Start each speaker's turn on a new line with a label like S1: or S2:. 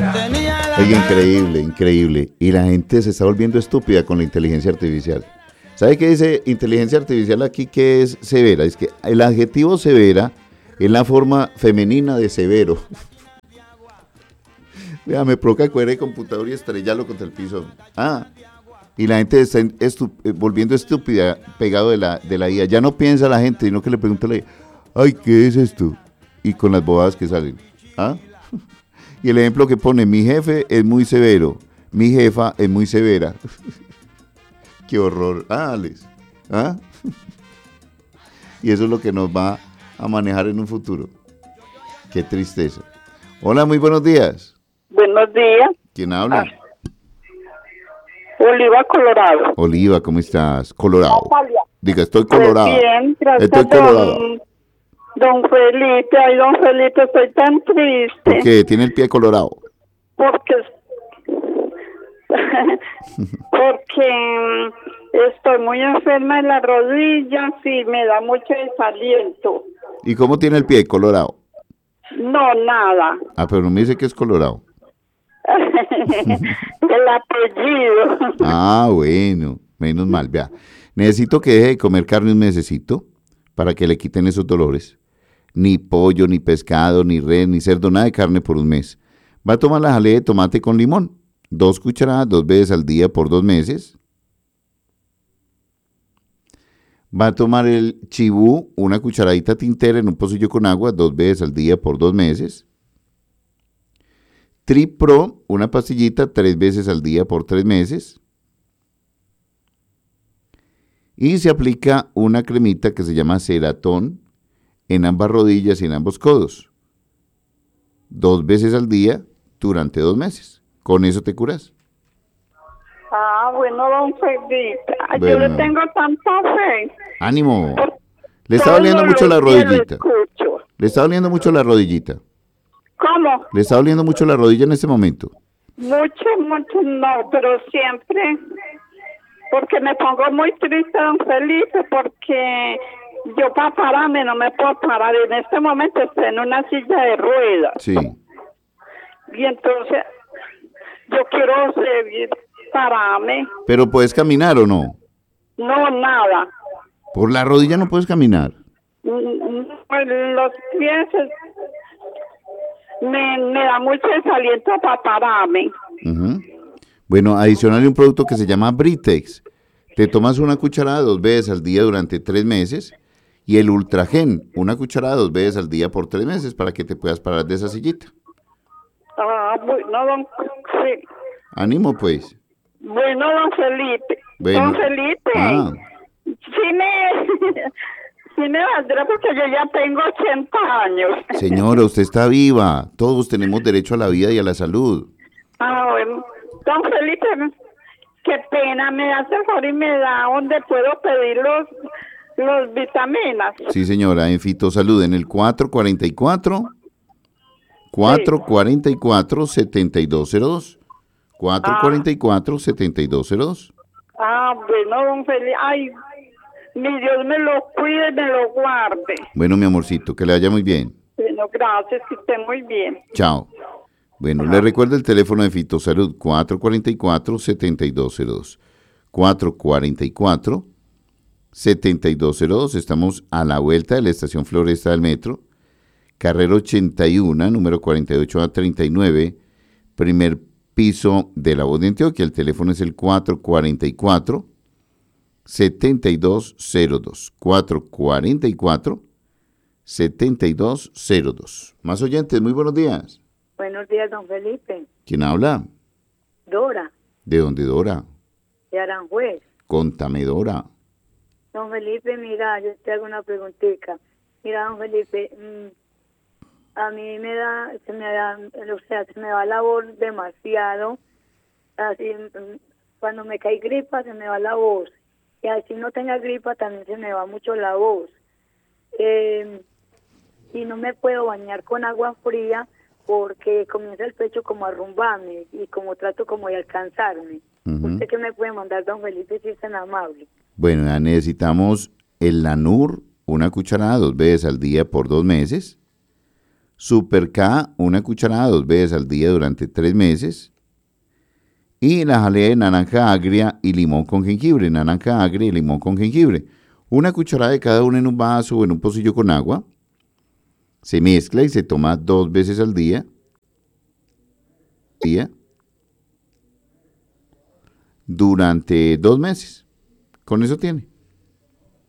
S1: Oye, increíble, increíble. Y la gente se está volviendo estúpida con la inteligencia artificial. ¿Sabe qué dice inteligencia artificial aquí que es severa? Es que el adjetivo severa es la forma femenina de severo. Vea, me provoca coger el computador y estrellarlo contra el piso. Y la gente está volviendo estúpida pegado de la IA. Ya no piensa la gente, sino que le pregunta a la IA, ay, ¿qué es esto? Y con las bobadas que salen. Y el ejemplo que pone, mi jefe es muy severo, mi jefa es muy severa. Qué horror. Alex. Y eso es lo que nos va a manejar en un futuro. Qué tristeza. Hola, muy buenos días.
S2: Buenos días.
S1: ¿Quién habla?
S2: Oliva Colorado.
S1: Oliva, ¿cómo estás? Colorado. Diga, estoy colorado.
S2: Pues bien, gracias.
S1: Estoy colorado.
S2: Don Felipe, ay, don Felipe, estoy tan triste.
S1: ¿Por qué? ¿Tiene el pie colorado?
S2: Porque estoy muy enferma en las rodillas y me da mucho desaliento.
S1: ¿Y cómo tiene el pie colorado?
S2: No, nada.
S1: Pero no me dice que es colorado.
S2: El apellido.
S1: Bueno, menos mal, vea. Necesito que deje de comer carne un mesecito para que le quiten esos dolores. Ni pollo, ni pescado, ni res, ni cerdo, nada de carne por un mes. Va a tomar la jalea de tomate con limón. 2 cucharadas, 2 veces al día por 2 meses. Va a tomar el chibú, una cucharadita tintera en un pocillo con agua, 2 veces al día por 2 meses. Tripro, una pastillita, 3 veces al día por 3 meses. Y se aplica una cremita que se llama Ceratón en ambas rodillas y en ambos codos. 2 veces al día durante 2 meses. Con eso te curas.
S2: Bueno, don Felipe.
S1: Bueno.
S2: Yo le tengo tanta fe.
S1: ¡Ánimo! Le está doliendo mucho la rodillita. Le está doliendo mucho la rodillita.
S2: ¿Cómo?
S1: ¿Le está doliendo mucho la rodilla en este momento?
S2: Mucho no, pero siempre. Porque me pongo muy triste, don Felipe, porque yo para pararme no me puedo parar. En este momento estoy en una silla de ruedas.
S1: Sí.
S2: Y entonces yo quiero seguir pararme.
S1: ¿Pero puedes caminar o no?
S2: No, nada.
S1: ¿Por la rodilla no puedes caminar?
S2: Los pies me da mucho desaliento para pararme.
S1: Uh-huh. Bueno, adicional un producto que se llama Britex. Te tomas una cucharada 2 veces al día durante 3 meses y el Ultragen, una cucharada 2 veces al día por 3 meses para que te puedas parar de esa sillita.
S2: Bueno, sí.
S1: Ánimo, pues.
S2: Bueno, don Felipe.
S1: Bueno.
S2: Don Felipe. Sí me valdrá porque yo ya tengo 80 años.
S1: Señora, usted está viva. Todos tenemos derecho a la vida y a la salud.
S2: Bueno. Don Felipe, qué pena, me hace el favor y me da donde puedo pedir los vitaminas.
S1: Sí, señora, en Fitosalud, en el 444-7202. 444-7202.
S2: Bueno, don Felipe, ay, mi Dios me lo cuide y me lo guarde.
S1: Bueno, mi amorcito, que le vaya muy bien.
S2: Bueno, gracias, que esté muy bien.
S1: Chao. Bueno, le recuerdo el teléfono de Fitosalud, 444-7202. 444-7202. Estamos a la vuelta de la estación Floresta del Metro. Carrera 81, número 48A39, primer piso de La Voz de Antioquia. El teléfono es el 444-7202. 444-7202. Más oyentes, muy buenos días.
S3: Buenos días, don Felipe.
S1: ¿Quién habla?
S3: Dora.
S1: ¿De dónde, Dora?
S3: De Aranjuez.
S1: Contame, Dora.
S3: Don Felipe, mira, yo te hago una preguntita. Mira, don Felipe, a mí se me va la voz demasiado. Así, cuando me cae gripa, se me va la voz. Y así no tenga gripa, también se me va mucho la voz. Y no me puedo bañar con agua fría porque comienza el pecho como a rumbarme y como trato como de alcanzarme.
S1: Uh-huh.
S3: ¿Usted qué me puede mandar, don Felipe, si es tan amable?
S1: Bueno, ya necesitamos el Lanur, una cucharada 2 veces al día por 2 meses. Super K, una cucharada 2 veces al día durante 3 meses. Y la jalea de naranja agria y limón con jengibre. Naranja agria y limón con jengibre. Una cucharada de cada uno en un vaso o en un pocillo con agua. Se mezcla y se toma 2 veces al día. Durante 2 meses. Con eso tiene.